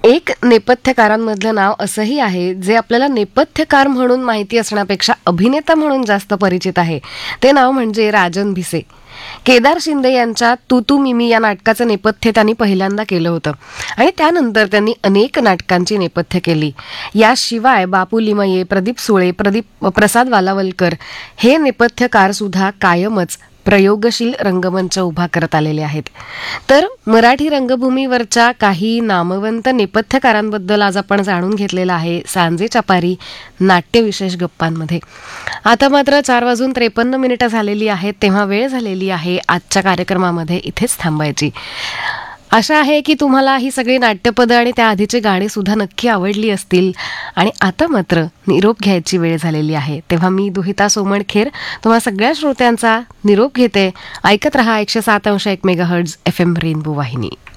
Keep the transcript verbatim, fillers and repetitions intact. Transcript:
एक नेपथ्यकारांमधलं नाव असंही आहे जे आपल्याला नेपथ्यकार म्हणून माहिती असण्यापेक्षा अभिनेता म्हणून जास्त परिचित आहे. ते नाव म्हणजे राजन भिसे. केदार शिंदे यांच्या तू तू मिमी या नाटकाचं नेपथ्य त्यांनी पहिल्यांदा केलं होतं आणि त्यानंतर त्यांनी अनेक नाटकांची नेपथ्य केली. याशिवाय बापू लिमये, प्रदीप सुळे, प्रदीप प्रसाद वालावलकर हे नेपथ्यकार सुद्धा कायमच प्रयोगशील रंगमंच उभा करत आलेले आहेत. तर मराठी रंगभूमीवरच्या काही नामवंत नेपथ्यकारांबद्दल आज आपण जाणून घेतलेलं आहे सांजेच्या पारी नाट्यविशेष गप्पांमध्ये. आता मात्र चार वाजून त्रेपन्न मिनिटं झालेली आहेत, तेव्हा वेळ झालेली आहे आजच्या कार्यक्रमामध्ये इथेच थांबायची. आशा आहे की तुम्हाला ही सगळी नाट्यपदं आणि त्या आधीचे गाणी सुद्धा नक्की आवडली असतील. आणि आता मात्र निरोप घ्यायची वेळ झालेली आहे, तेव्हा मी दुहिता सोमणखेर तुम्हा सगळ्या श्रोत्यांचा निरोप घेते. ऐकत रहा एकशे सात अंश एक मेगाहर्ट्झ एफ एम रेनबो वाहिनी.